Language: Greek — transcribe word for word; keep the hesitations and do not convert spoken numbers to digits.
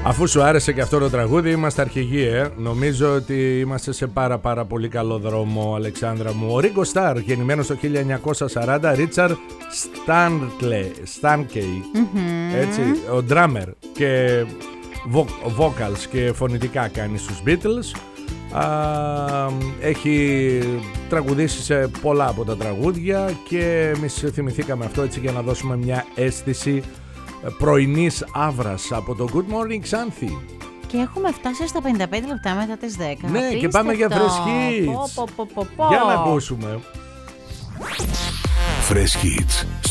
Αφού σου άρεσε και αυτό το τραγούδι, είμαστε αρχηγοί, ε. Νομίζω ότι είμαστε σε πάρα πάρα πολύ καλό δρόμο, Αλεξάνδρα μου. Ο Ringo Starr, γεννημένος το χίλια εννιακόσια σαράντα, Ρίτσαρντ Στάνκεϊ, mm-hmm. έτσι, ο drummer και vocals και φωνητικά κάνει στους Beatles. Α, έχει τραγουδήσει σε πολλά από τα τραγούδια και εμείς θυμηθήκαμε αυτό έτσι για να δώσουμε μια αίσθηση πρωινής άβρας από το Good Morning Xanthi. Και έχουμε φτάσει στα πενήντα πέντε λεπτά μετά τις δέκα. Ναι, Απίστευτο. και πάμε για Fresh Hits. Πω, πω, πω, πω. Για να ακούσουμε. Fresh Hits.